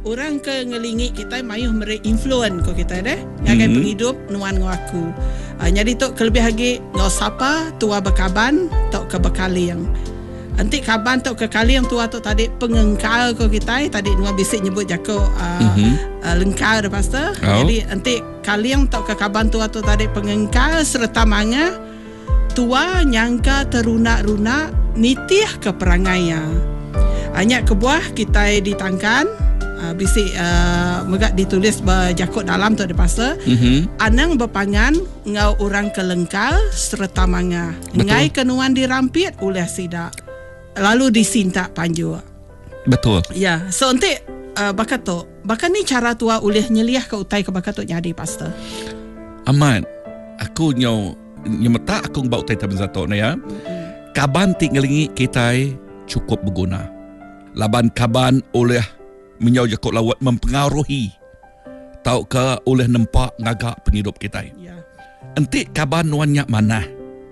orang ke ngelingi kita mayuh mere influence ko kita deh ngagai penghidup nuan ngaku. Jadi tok kelebih lagi ngau sapa tua bekaban tok ke bekaliang. Nanti kaban tok ke kaliang tua tok tadi pengengkal ko kita tadi nuan bisik nyebut jako lengkal dah pastor. Jadi nanti kaliang tok ke kaban tua tok tadi pengengkal serta manga tua nyangka teruna-runa nitih ke perangainya. Hanya kebuah kita ditangkan bisik megak ditulis berjakut dalam tu ada pasal anang berpangan ngau orang kelengkal serta manga ngai kenuan dirampit oleh sidak lalu disintak panju. Betul. Ya, so nanti bakat ni cara tua oleh nyeliah ke utai ke bakat tu jadi pastor. Aman. Aku nyemeta aku bau utai taben zato na ya. Kaban ti ngelingi kita cukup berguna. Laban kaban oleh menyau jakut lawat mempengaruhi tau ke oleh nampak ngagak penghidup kita. Ya. Entik kaban nuannya manah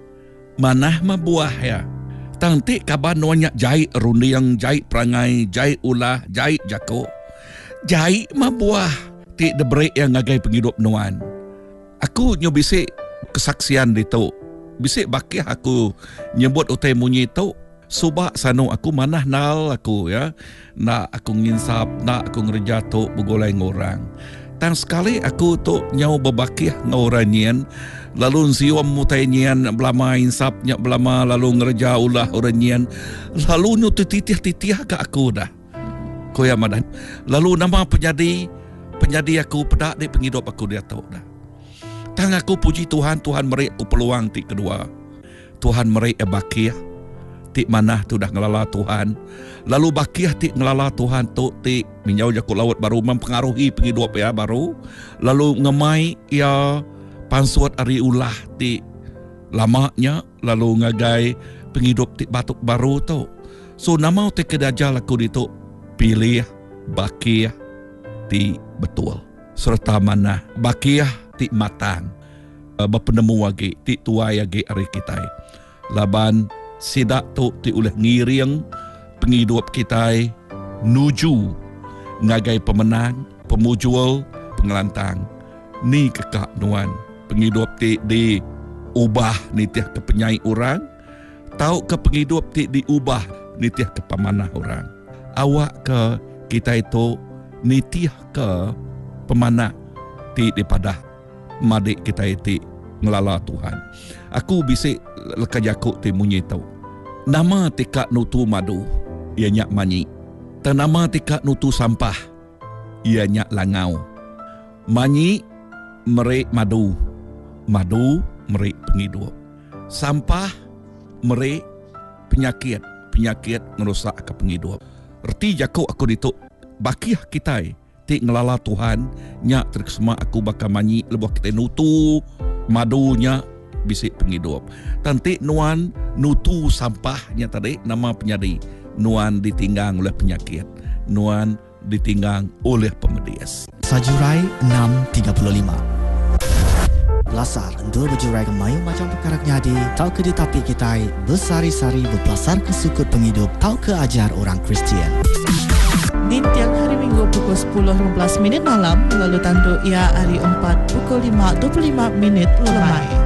mabuah ya. Tantik kaban nuannya jahit rundiang, jahit perangai, jahit ulah, jahit jakut. Jahit mabuah tik debrek yang ngagai penghidup nuan. Aku nyobisik kesaksian itu. Bisik bakih aku nyebut utai munyi tu subak sanu aku manah nal aku ya. Nak aku nginsap, nak aku ngerja tu begolai ngorang. Tang sekali aku tu nyau berbakih ngoranyian lalu siwam mutainyian belama insap nyak belama lalu ngerja ulah oranyian lalu nyu titih ke aku dah. Koya madan. Lalu nama penyadi aku pedak di penghidup aku dia tahu dah. Tang aku puji Tuhan merik aku peluang ti kedua. Tuhan merik bakiyah ti manah tu dah ngelala Tuhan. Lalu bakiyah ti ngelala Tuhan tu ti minyau jakut laut baru mempengaruhi penghidup ya baru. Lalu ngemai ya pansuat ari ulah ti lamanya lalu ngagai penghidup ti batuk baru tu. So nama ti kedajal aku ditu pilih bakiyah ti betul. Serta manah bakiyah ti matang berpenemu wagi ti tuai agi ari kita laban sidak tu ti oleh ngiriang penghidup kita nuju ngagai pemenang pemujual pengelantang ni kekak nuan penghidup ti di ubah nitiah ke penyai orang tau ke penghidup ti diubah nitiah ke pemanah orang awak ke kita itu nitiah ke pemanah ti daripada madik kita itu ngelala Tuhan. Aku bisik leka jakuk ti munyi tau. Nama tika nutu madu, ia nyak manyi. Tanama tika nutu sampah, ia nyak langau. Manyi merik madu, madu merik penghidup. Sampah merik penyakit ngerusak ke penghidup. Erti jakuk aku dituk bakiyah kita ti ngelala Tuhan nyak terkesema aku bakal manyi lebuh kita nutu madunya bisik penghidup. Tanti nuan nutu sampahnya tadi nama penyadi nuan ditinggang oleh penyakit, nuan ditinggang oleh pemedias. Sajurai 6.35 Lasar dua berjurai kemayu macam perkara nyadi tau ke ditapi kita bersari-sari berpelasar ke sukut penghidup tau ke ajar orang Kristian. Di tiang hari Minggu pukul 10.15 malam lalu tandu ia hari 4 pukul 5.25 lemai.